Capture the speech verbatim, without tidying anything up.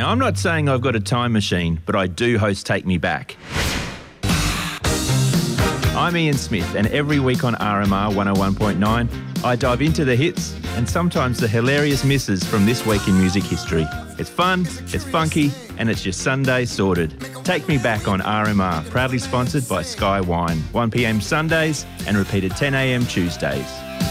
Now, I'm not saying I've got a time machine, but I do host Take Me Back. I'm Ian Smith, and every week on R M R one oh one point nine, I dive into the hits and sometimes the hilarious misses from this week in music history. It's fun, it's funky, and it's your Sunday sorted. Take Me Back on R M R, proudly sponsored by Sky Wine. one p m Sundays and repeated ten a m Tuesdays.